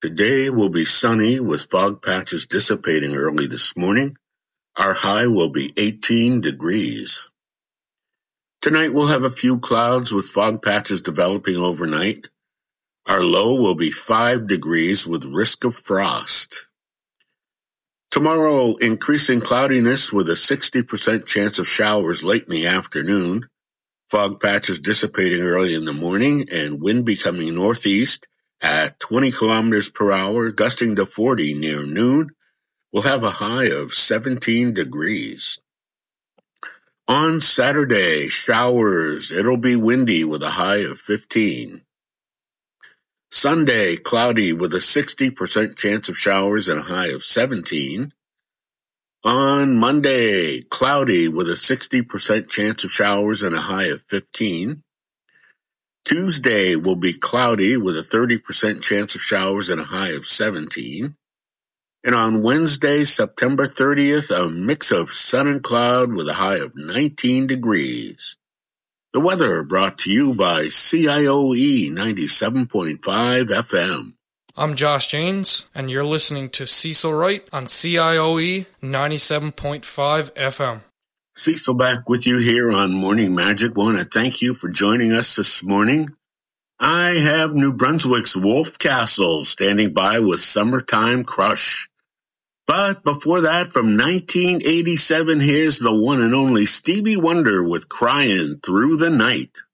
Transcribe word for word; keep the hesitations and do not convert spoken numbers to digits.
Today will be sunny with fog patches dissipating early this morning. Our high will be eighteen degrees. Tonight we'll have a few clouds with fog patches developing overnight. Our low will be five degrees with risk of frost. Tomorrow, increasing cloudiness with a sixty percent chance of showers late in the afternoon. Fog patches dissipating early in the morning and wind becoming northeast at twenty kilometers per hour, gusting to forty near noon. We'll have a high of seventeen degrees. On Saturday, showers. It'll be windy with a high of fifteen. Sunday, cloudy with a sixty percent chance of showers and a high of seventeen. On Monday, cloudy with a sixty percent chance of showers and a high of fifteen. Tuesday will be cloudy with a thirty percent chance of showers and a high of seventeen. And on Wednesday, September thirtieth, a mix of sun and cloud with a high of nineteen degrees. The weather brought to you by C I O E ninety-seven point five F M. I'm Josh Janes, and you're listening to Cecil Wright on C I O E ninety-seven point five F M. Cecil back with you here on Morning Magic. I want to thank you for joining us this morning. I have New Brunswick's Wolf Castle standing by with Summertime Crush. But before that, from nineteen eighty-seven, here's the one and only Stevie Wonder with Crying Through the Night.